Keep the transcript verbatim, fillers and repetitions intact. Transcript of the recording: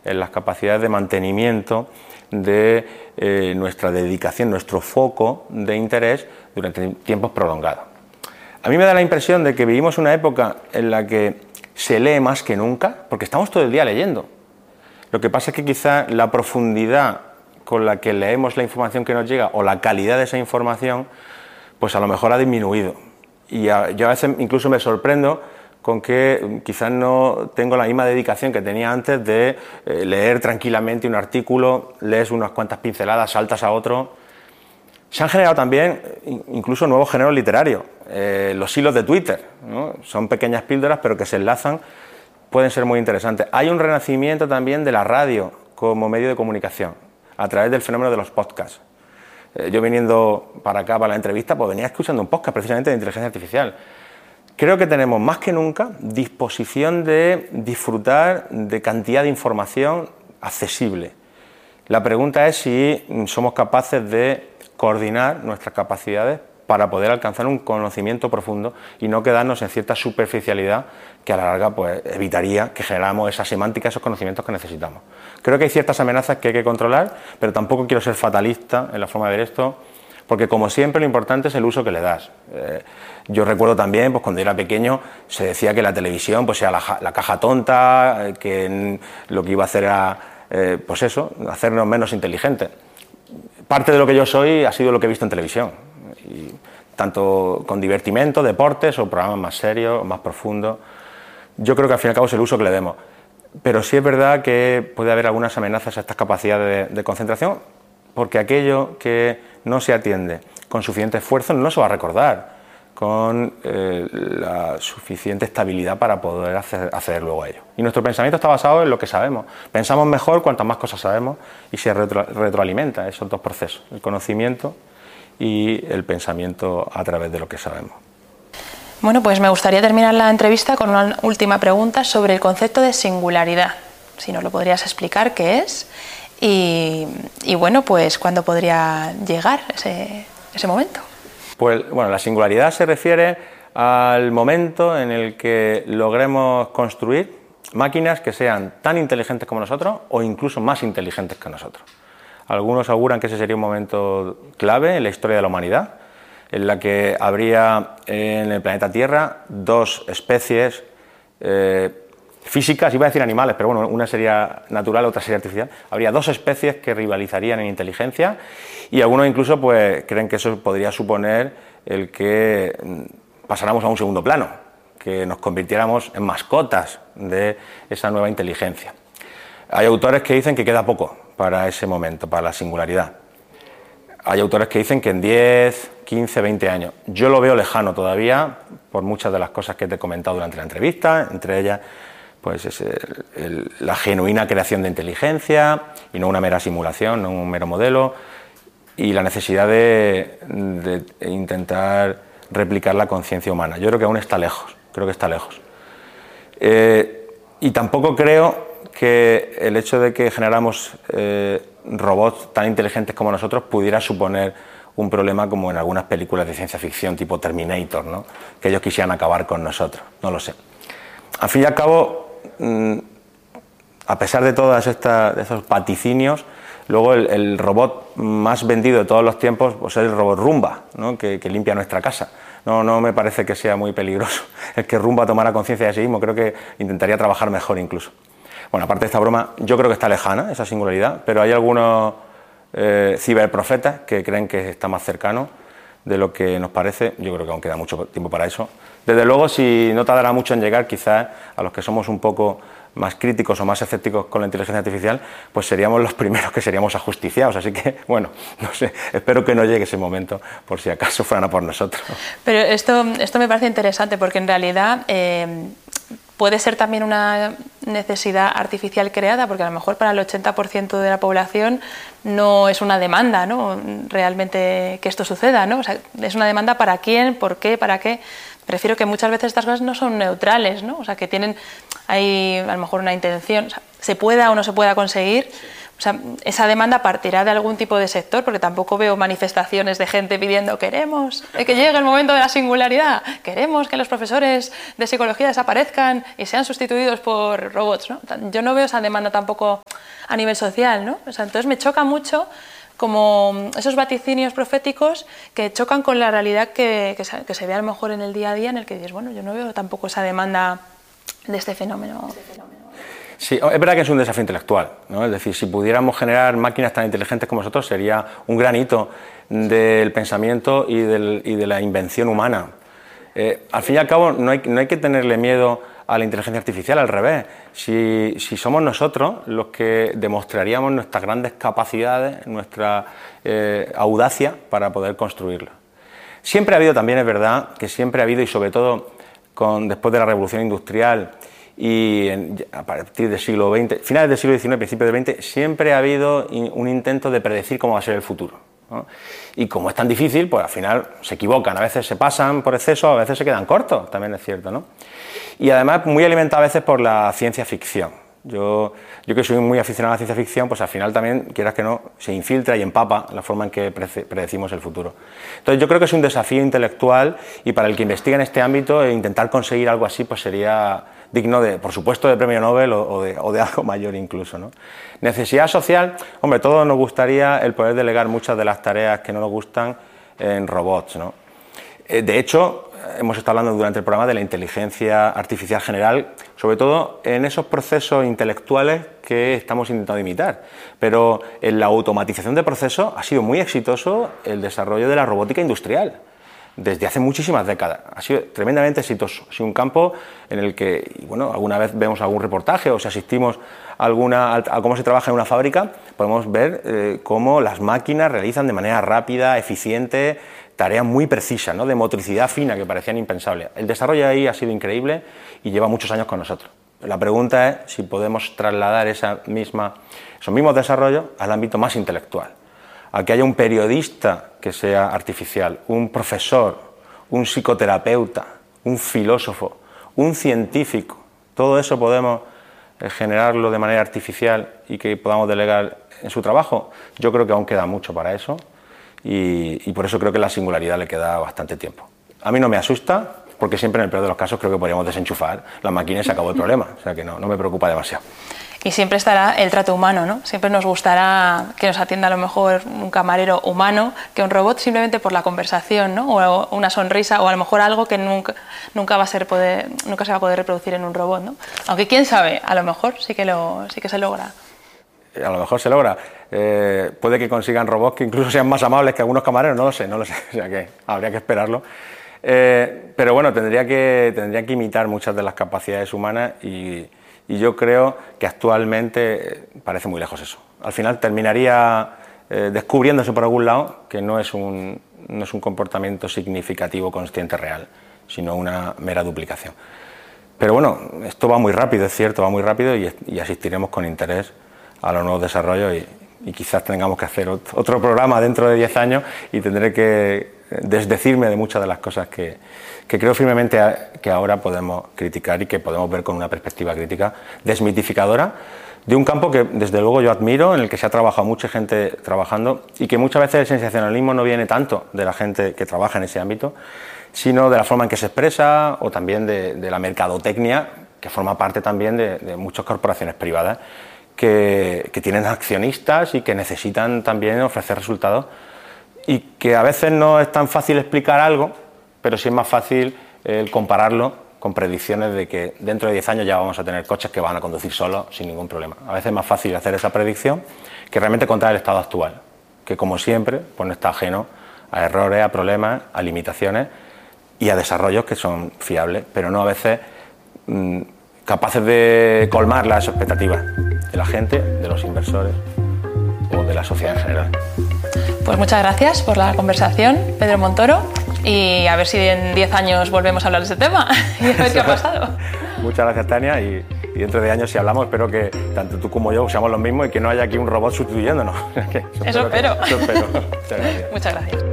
en las capacidades de mantenimiento de eh, nuestra dedicación, nuestro foco de interés durante tiempos prolongados. A mí me da la impresión de que vivimos una época en la que se lee más que nunca, porque estamos todo el día leyendo. Lo que pasa es que quizá la profundidad con la que leemos la información que nos llega o la calidad de esa información, pues a lo mejor ha disminuido. Y a, yo a veces incluso me sorprendo con que quizás no tengo la misma dedicación que tenía antes de eh, leer tranquilamente un artículo, lees unas cuantas pinceladas, saltas a otro. Se han generado también incluso nuevos géneros literarios, eh, los hilos de Twitter, ¿no? Son pequeñas píldoras pero que se enlazan, pueden ser muy interesantes. Hay un renacimiento también de la radio como medio de comunicación, a través del fenómeno de los podcasts. Eh, yo viniendo para acá para la entrevista, pues venía escuchando un podcast precisamente de inteligencia artificial. Creo que tenemos más que nunca disposición de disfrutar de cantidad de información accesible. La pregunta es si somos capaces de coordinar nuestras capacidades para poder alcanzar un conocimiento profundo y no quedarnos en cierta superficialidad que a la larga pues, evitaría que generáramos esa semántica, esos conocimientos que necesitamos. Creo que hay ciertas amenazas que hay que controlar, pero tampoco quiero ser fatalista en la forma de ver esto, porque como siempre lo importante es el uso que le das. Eh, yo recuerdo también, pues cuando era pequeño, se decía que la televisión pues era la, la caja tonta, eh, que lo que iba a hacer era, eh, pues eso, hacernos menos inteligentes. Parte de lo que yo soy ha sido lo que he visto en televisión, y tanto con divertimento, deportes o programas más serios, más profundos. Yo creo que al fin y al cabo es el uso que le demos. Pero sí es verdad que puede haber algunas amenazas a estas capacidades de, de concentración, porque aquello que no se atiende con suficiente esfuerzo no se va a recordar con eh, la suficiente estabilidad para poder hacer, acceder luego a ello. Y nuestro pensamiento está basado en lo que sabemos. Pensamos mejor cuantas más cosas sabemos y se retro, retroalimenta esos dos procesos, el conocimiento y el pensamiento a través de lo que sabemos. Bueno, pues me gustaría terminar la entrevista con una última pregunta sobre el concepto de singularidad. Si nos lo podrías explicar qué es y, y bueno, pues cuándo podría llegar ese, ese momento. Pues bueno, la singularidad se refiere al momento en el que logremos construir máquinas que sean tan inteligentes como nosotros o incluso más inteligentes que nosotros. Algunos auguran que ese sería un momento clave en la historia de la humanidad, en la que habría en el planeta Tierra dos especies eh, físicas, iba a decir animales, pero bueno, una sería natural, otra sería artificial. Habría dos especies que rivalizarían en inteligencia y algunos incluso pues creen que eso podría suponer el que pasáramos a un segundo plano, que nos convirtiéramos en mascotas de esa nueva inteligencia. Hay autores que dicen que queda poco para ese momento, para la singularidad. Hay autores que dicen que en diez, quince, veinte años. Yo lo veo lejano todavía por muchas de las cosas que te he comentado durante la entrevista, entre ellas pues es el, el, la genuina creación de inteligencia y no una mera simulación, no un mero modelo, y la necesidad de, de intentar replicar la conciencia humana. Yo creo que aún está lejos, creo que está lejos. Eh, y tampoco creo que el hecho de que generáramos eh, robots tan inteligentes como nosotros pudiera suponer un problema como en algunas películas de ciencia ficción tipo Terminator, ¿no? Que ellos quisieran acabar con nosotros, no lo sé. Al fin y al cabo, mmm, a pesar de todos esos vaticinios, luego el, el robot más vendido de todos los tiempos pues es el robot Roomba, ¿no? que, que limpia nuestra casa. No, no me parece que sea muy peligroso el que Roomba tomara conciencia de sí mismo, creo que intentaría trabajar mejor incluso. Bueno, aparte de esta broma, yo creo que está lejana esa singularidad, pero hay algunos eh, ciberprofetas que creen que está más cercano de lo que nos parece. Yo creo que aún queda mucho tiempo para eso. Desde luego, si no tardará mucho en llegar, quizás a los que somos un poco más críticos o más escépticos con la inteligencia artificial, pues seríamos los primeros que seríamos ajusticiados. Así que, bueno, no sé, espero que no llegue ese momento, por si acaso fueran a por nosotros. Pero esto, esto me parece interesante, porque en realidad eh, puede ser también una necesidad artificial creada, porque a lo mejor para el ochenta por ciento de la población no es una demanda, ¿no? Realmente que esto suceda, ¿no? O sea, es una demanda para quién, por qué, para qué. Prefiero que muchas veces estas cosas no son neutrales, ¿no? O sea, que tienen ahí a lo mejor una intención, o sea, se pueda o no se pueda conseguir. O sea, esa demanda partirá de algún tipo de sector, porque tampoco veo manifestaciones de gente pidiendo queremos que llegue el momento de la singularidad, queremos que los profesores de psicología desaparezcan y sean sustituidos por robots, ¿no? Yo no veo esa demanda tampoco a nivel social, ¿no? O sea, entonces me choca mucho como esos vaticinios proféticos que chocan con la realidad que, que, se, que se ve a lo mejor en el día a día, en el que dices, bueno, yo no veo tampoco esa demanda de este fenómeno. Sí, es verdad que es un desafío intelectual, ¿no? Es decir, si pudiéramos generar máquinas tan inteligentes como nosotros sería un gran hito del pensamiento y, del, y de la invención humana. Eh, al fin y al cabo no hay, no hay que tenerle miedo a la inteligencia artificial, al revés. Si, si somos nosotros los que demostraríamos nuestras grandes capacidades, nuestra eh, audacia para poder construirla. Siempre ha habido, también es verdad, que siempre ha habido, y sobre todo con, después de la revolución industrial y en, a partir del siglo veinte, finales del siglo diecinueve, principios del veinte, siempre ha habido un intento de predecir cómo va a ser el futuro, ¿no? Y como es tan difícil, pues al final se equivocan, a veces se pasan por exceso, a veces se quedan cortos, también es cierto, ¿no? Y además muy alimentado a veces por la ciencia ficción. Yo, yo que soy muy aficionado a la ciencia ficción, pues al final también, quieras que no, se infiltra y empapa la forma en que predecimos el futuro. Entonces yo creo que es un desafío intelectual y para el que investiga en este ámbito intentar conseguir algo así pues sería digno de, por supuesto, de premio Nobel o, o, de, o de algo mayor incluso, ¿no? Necesidad social, hombre, todos nos gustaría el poder delegar muchas de las tareas que no nos gustan en robots, ¿no? De hecho, hemos estado hablando durante el programa de la inteligencia artificial general, sobre todo en esos procesos intelectuales que estamos intentando imitar. Pero en la automatización de procesos ha sido muy exitoso el desarrollo de la robótica industrial. Desde hace muchísimas décadas. Ha sido tremendamente exitoso. Ha sido un campo en el que, bueno, alguna vez vemos algún reportaje o si asistimos a, alguna, a cómo se trabaja en una fábrica, podemos ver eh, cómo las máquinas realizan de manera rápida, eficiente, tareas muy precisas, ¿no? De motricidad fina que parecían impensables. El desarrollo ahí ha sido increíble y lleva muchos años con nosotros. La pregunta es si podemos trasladar esa misma, esos mismos desarrollos al ámbito más intelectual. A que haya un periodista que sea artificial, un profesor, un psicoterapeuta, un filósofo, un científico. Todo eso podemos eh, generarlo de manera artificial y que podamos delegar en su trabajo. Yo creo que aún queda mucho para eso. Y, y por eso creo que la singularidad le queda bastante tiempo. A mí no me asusta, porque siempre en el peor de los casos creo que podríamos desenchufar las máquinas y se acabó el problema, o sea que no, no me preocupa demasiado. Y siempre estará el trato humano, ¿no? Siempre nos gustará que nos atienda a lo mejor un camarero humano que un robot simplemente por la conversación, ¿no? O una sonrisa o a lo mejor algo que nunca, nunca, va a ser poder, nunca se va a poder reproducir en un robot, ¿no? Aunque quién sabe, a lo mejor sí que, lo, sí que se logra. A lo mejor se logra. Eh, puede que consigan robots que incluso sean más amables que algunos camareros, no lo sé, no lo sé, o sea que habría que esperarlo. Eh, pero bueno, tendría que, tendría que imitar muchas de las capacidades humanas y, y yo creo que actualmente parece muy lejos eso. Al final terminaría eh, descubriéndose por algún lado que no es, un, no es un comportamiento significativo, consciente, real, sino una mera duplicación. Pero bueno, esto va muy rápido, es cierto, va muy rápido y, y asistiremos con interés a los nuevos desarrollos y, y quizás tengamos que hacer otro programa dentro de diez años y tendré que desdecirme de muchas de las cosas que, que creo firmemente a, que ahora podemos criticar y que podemos ver con una perspectiva crítica desmitificadora de un campo que desde luego yo admiro, en el que se ha trabajado mucha gente trabajando y que muchas veces el sensacionalismo no viene tanto de la gente que trabaja en ese ámbito, sino de la forma en que se expresa o también de, de la mercadotecnia, que forma parte también de, de muchas corporaciones privadas que, que tienen accionistas y que necesitan también ofrecer resultados y que a veces no es tan fácil explicar algo, pero sí es más fácil eh, compararlo con predicciones de que dentro de diez años ya vamos a tener coches que van a conducir solos sin ningún problema. A veces es más fácil hacer esa predicción que realmente contar el estado actual, que como siempre pues no está ajeno a errores, a problemas, a limitaciones y a desarrollos que son fiables, pero no a veces mmm, capaces de colmar las expectativas de la gente, de los inversores o de la sociedad en general. Pues muchas gracias por la conversación, Pedro Montoro, y a ver si en diez años volvemos a hablar de este tema y a ver qué ha pasado. Muchas gracias, Tania, y, y dentro de años si hablamos espero que tanto tú como yo seamos los mismos y que no haya aquí un robot sustituyéndonos. Eso espero. Que, eso espero. Muchas gracias. Muchas gracias.